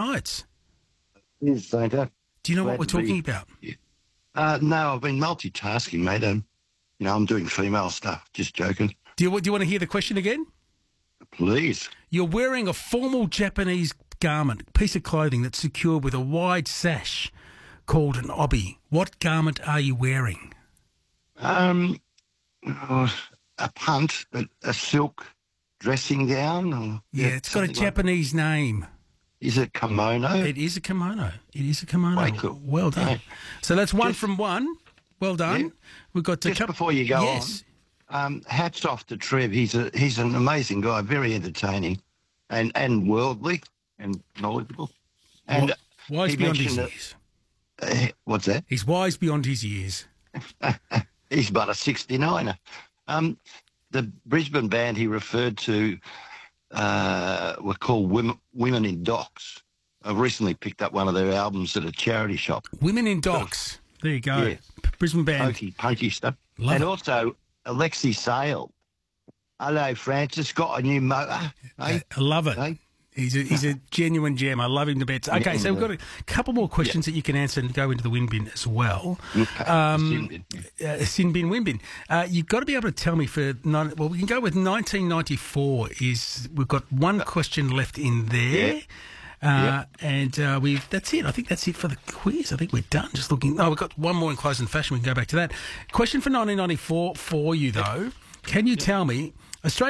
Heights. Yes, I do. Do you know what Glad we're to be- talking about? No, I've been multitasking, mate. I'm doing female stuff. Just joking. Do you want to hear the question again? Please. You're wearing a formal Japanese garment, piece of clothing that's secured with a wide sash called an obi. What garment are you wearing? A punt, a silk dressing gown. Or, Yeah, it's got a something like- Japanese name. Is it kimono? It is a kimono. It is a kimono. Way cool. Well done. Yeah. So that's one Just- from one. Well done. Yeah. We've got a Just couple. before you go yes. on, hats off to Trev. He's an amazing guy, very entertaining, and worldly and knowledgeable. And Wise he beyond his mentioned years. what's that? He's wise beyond his years. He's but a 69er. The Brisbane band he referred to were called Women in Docks. I've recently picked up one of their albums at a charity shop. Women in Docks. There you go. Yeah. Brisbane band. Punky stuff. Love and it. also Alexi Sale. Hello, Francis. Got a new motor. I love it. Hey? He's a genuine gem. I love him to bits. Okay, so we've got a couple more questions that you can answer and go into the win bin as well. Sin bin, win bin. You've got to be able to tell me we can go with 1994. We've got one question left in there. And that's it. I think that's it for the quiz. I think we're done. Just looking. Oh, we've got one more in closing fashion. We can go back to that. Question for 1994 for you, though. Can you tell me, Australia